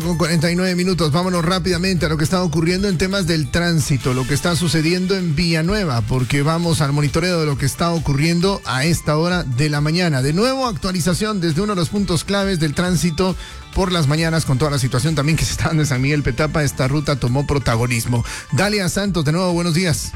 Con 49 minutos, vámonos rápidamente a lo que está ocurriendo en temas del tránsito, lo que está sucediendo en Villanueva, porque vamos al monitoreo de lo que está ocurriendo a esta hora de la mañana. De nuevo, actualización desde uno de los puntos claves del tránsito por las mañanas, con toda la situación también que se está dando en San Miguel Petapa. Esta ruta tomó protagonismo. Dalia Santos, de nuevo, buenos días.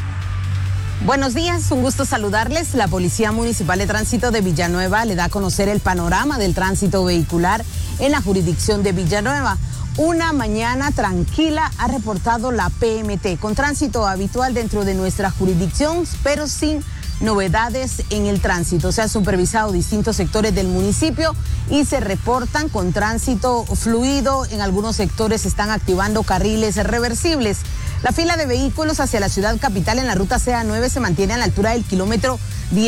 Buenos días, un gusto saludarles. La Policía Municipal de Tránsito de Villanueva le da a conocer el panorama del tránsito vehicular en la jurisdicción de Villanueva. Una mañana tranquila ha reportado la PMT, con tránsito habitual dentro de nuestra jurisdicción, pero sin novedades en el tránsito. Se han supervisado distintos sectores del municipio y se reportan con tránsito fluido. En algunos sectores se están activando carriles reversibles. La fila de vehículos hacia la ciudad capital en la ruta CA9 se mantiene a la altura del kilómetro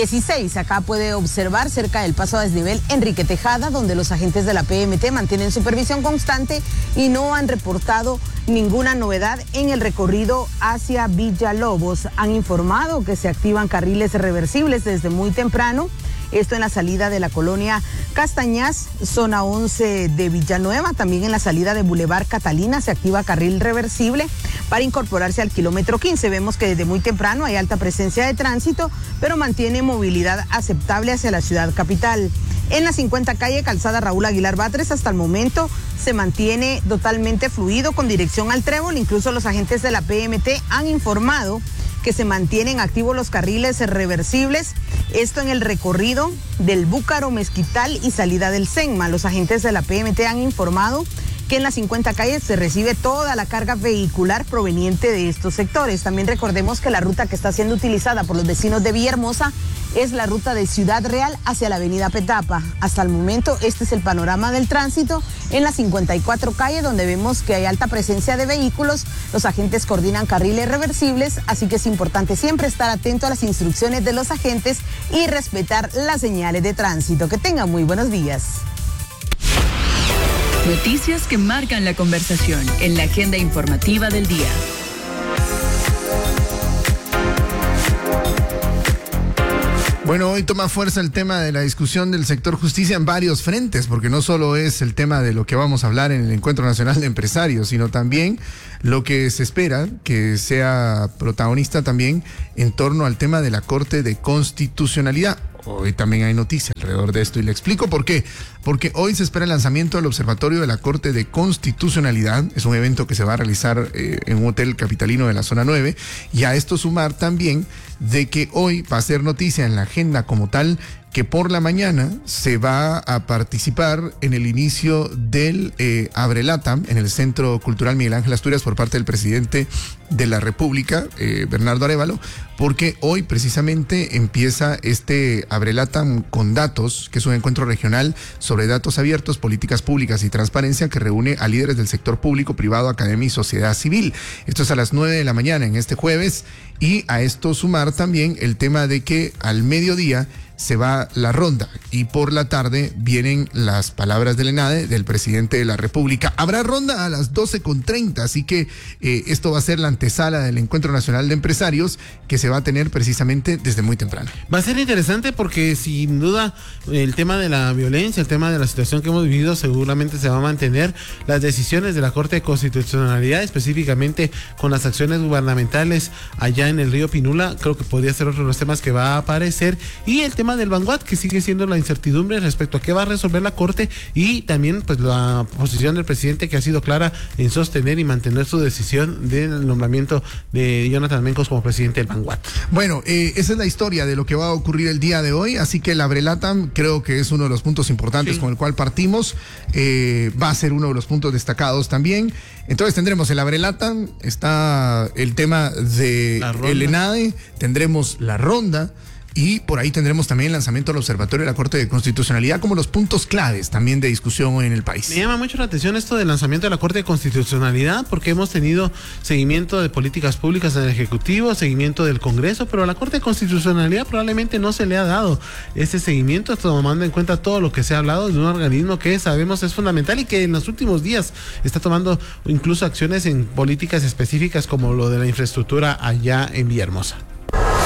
16. Acá puede observar cerca del paso a desnivel Enrique Tejada, donde los agentes de la PMT mantienen supervisión constante y no han reportado ninguna novedad en el recorrido hacia Villalobos. Han informado que se activan carriles reversibles desde muy temprano. Esto en la salida de la colonia Castañas, zona 11 de Villanueva. También en la salida de Boulevard Catalina se activa carril reversible para incorporarse al kilómetro 15. Vemos que desde muy temprano hay alta presencia de tránsito, pero mantiene movilidad aceptable hacia la ciudad capital. En la 50 calle Calzada Raúl Aguilar Batres, hasta el momento se mantiene totalmente fluido con dirección al Trébol. Incluso los agentes de la PMT han informado que se mantienen activos los carriles reversibles. Esto en el recorrido del Búcaro, Mezquital y salida del Senma. Los agentes de la PMT han informado que en las 50 calles se recibe toda la carga vehicular proveniente de estos sectores. También recordemos que la ruta que está siendo utilizada por los vecinos de Villahermosa es la ruta de Ciudad Real hacia la avenida Petapa. Hasta el momento este es el panorama del tránsito en las 54 calles, donde vemos que hay alta presencia de vehículos. Los agentes coordinan carriles reversibles, así que es importante siempre estar atento a las instrucciones de los agentes y respetar las señales de tránsito. Que tengan muy buenos días. Noticias que marcan la conversación en la agenda informativa del día. Bueno, hoy toma fuerza el tema de la discusión del sector justicia en varios frentes, porque no solo es el tema de lo que vamos a hablar en el Encuentro Nacional de Empresarios, sino también lo que se espera que sea protagonista también en torno al tema de la Corte de Constitucionalidad. Hoy también hay noticias alrededor de esto y le explico por qué. Porque hoy se espera el lanzamiento del Observatorio de la Corte de Constitucionalidad. Es un evento que se va a realizar en un hotel capitalino de la zona 9. Y a esto sumar también de que hoy va a ser noticia en la agenda como tal que por la mañana se va a participar en el inicio del Abrelatam en el Centro Cultural Miguel Ángel Asturias por parte del presidente de la República, Bernardo Arévalo, porque hoy precisamente empieza este Abrelatam con datos, que es un encuentro regional sobre datos abiertos, políticas públicas y transparencia que reúne a líderes del sector público, privado, academia y sociedad civil. Esto es a las 9 de la mañana en este jueves, y a esto sumar también el tema de que al mediodía se va la ronda y por la tarde vienen las palabras del ENADE, del presidente de la República. Habrá ronda a las 12:30, así que esto va a ser la antesala del Encuentro Nacional de Empresarios que se va a tener precisamente desde muy temprano. Va a ser interesante porque sin duda el tema de la violencia, el tema de la situación que hemos vivido seguramente se va a mantener. Las decisiones de la Corte de Constitucionalidad, específicamente con las acciones gubernamentales allá en el río Pinula, creo que podría ser otro de los temas que va a aparecer, y el tema del Vanguard, que sigue siendo la incertidumbre respecto a qué va a resolver la Corte, y también pues la posición del presidente, que ha sido clara en sostener y mantener su decisión del nombramiento de Jonathan Mencos como presidente del Vanguard. Bueno, esa es la historia de lo que va a ocurrir el día de hoy, así que el Abrelatam creo que es uno de los puntos importantes con el cual partimos, va a ser uno de los puntos destacados también. Entonces tendremos el Abrelatam, está el tema de el ENADE, tendremos la ronda, y por ahí tendremos también el lanzamiento del Observatorio de la Corte de Constitucionalidad como los puntos claves también de discusión hoy en el país. Me llama mucho la atención esto del lanzamiento de la Corte de Constitucionalidad, porque hemos tenido seguimiento de políticas públicas en el Ejecutivo, seguimiento del Congreso, pero a la Corte de Constitucionalidad probablemente no se le ha dado ese seguimiento, tomando en cuenta todo lo que se ha hablado de un organismo que sabemos es fundamental y que en los últimos días está tomando incluso acciones en políticas específicas como lo de la infraestructura allá en Villahermosa.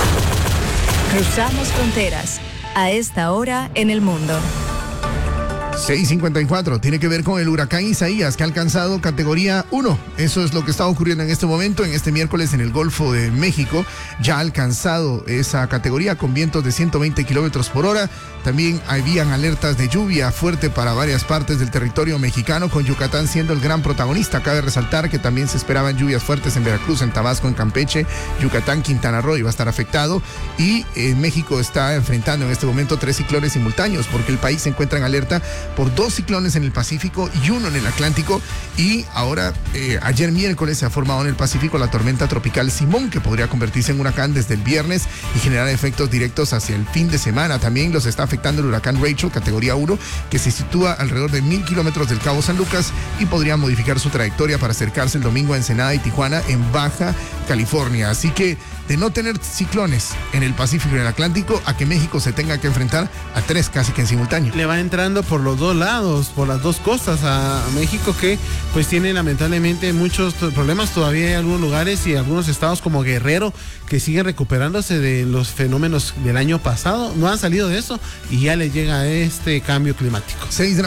Cruzamos fronteras a esta hora en el mundo. 6:54, tiene que ver con el huracán Isaías, que ha alcanzado categoría 1. Eso es lo que está ocurriendo en este momento, en este miércoles en el Golfo de México. Ya ha alcanzado esa categoría con vientos de 120 kilómetros por hora. También habían alertas de lluvia fuerte para varias partes del territorio mexicano, con Yucatán siendo el gran protagonista. Cabe resaltar que también se esperaban lluvias fuertes en Veracruz, en Tabasco, en Campeche, Yucatán, Quintana Roo iba a estar afectado. Y México está enfrentando en este momento 3 ciclones simultáneos, porque el país se encuentra en alerta por 2 ciclones en el Pacífico y 1 en el Atlántico. Y ahora, ayer miércoles, se ha formado en el Pacífico la tormenta tropical Simón, que podría convertirse en huracán desde el viernes y generar efectos directos hacia el fin de semana. También los está afectando el huracán Rachel, categoría 1, que se sitúa alrededor de 1,000 kilómetros del Cabo San Lucas y podría modificar su trayectoria para acercarse el domingo a Ensenada y Tijuana, en Baja California. Así que, de no tener ciclones en el Pacífico y en el Atlántico, a que México se tenga que enfrentar a 3 casi que en simultáneo. Le va entrando por los dos lados, por las dos costas a México, que pues tiene lamentablemente muchos problemas. Todavía hay algunos lugares y algunos estados como Guerrero que siguen recuperándose de los fenómenos del año pasado. No han salido de eso y ya les llega este cambio climático.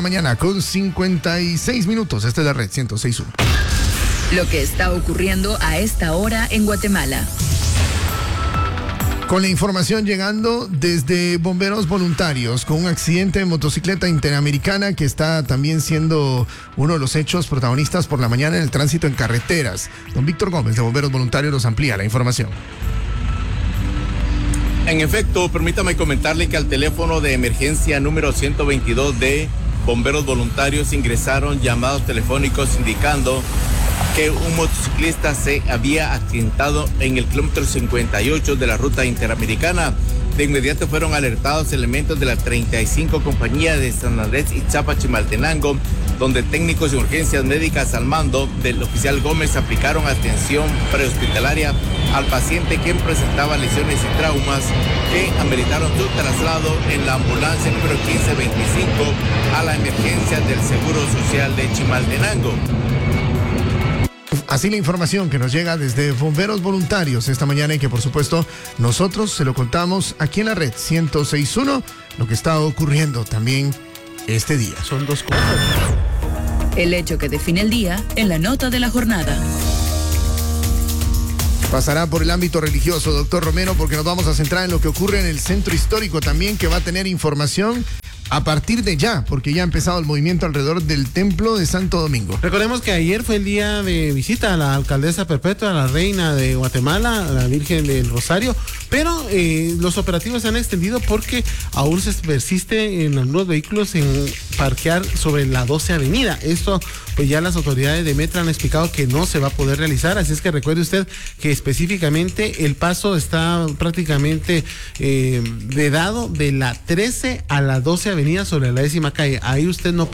6:56. Esta es la red 106.1. Lo que está ocurriendo a esta hora en Guatemala. Con la información llegando desde Bomberos Voluntarios, con un accidente de motocicleta interamericana que está también siendo uno de los hechos protagonistas por la mañana en el tránsito en carreteras. Don Víctor Gómez de Bomberos Voluntarios nos amplía la información. En efecto, permítame comentarle que al teléfono de emergencia número 122 de Bomberos Voluntarios ingresaron llamados telefónicos indicando que un motociclista se había accidentado en el kilómetro 58 de la ruta interamericana. De inmediato fueron alertados elementos de la 35 compañía de San Andrés Ixapa Chimaltenango, donde técnicos de urgencias médicas al mando del oficial Gómez aplicaron atención prehospitalaria al paciente, quien presentaba lesiones y traumas que ameritaron su traslado en la ambulancia número 1525 a la emergencia del Seguro Social de Chimaltenango. Así la información que nos llega desde Bomberos Voluntarios esta mañana, y que por supuesto nosotros se lo contamos aquí en la red 106.1, lo que está ocurriendo también este día. Son dos cosas. El hecho que define el día en la nota de la jornada. Pasará por el ámbito religioso, doctor Romero, porque nos vamos a centrar en lo que ocurre en el centro histórico también, que va a tener información a partir de ya, porque ya ha empezado el movimiento alrededor del Templo de Santo Domingo. Recordemos que ayer fue el día de visita a la alcaldesa perpetua, a la reina de Guatemala, a la Virgen del Rosario, pero los operativos se han extendido porque aún se persiste en algunos vehículos en parquear sobre la 12 Avenida. Esto, pues ya las autoridades de Metra han explicado que no se va a poder realizar, así es que recuerde usted que específicamente el paso está prácticamente vedado de la 13 a la 12 Avenida sobre la 10ª calle. Ahí usted no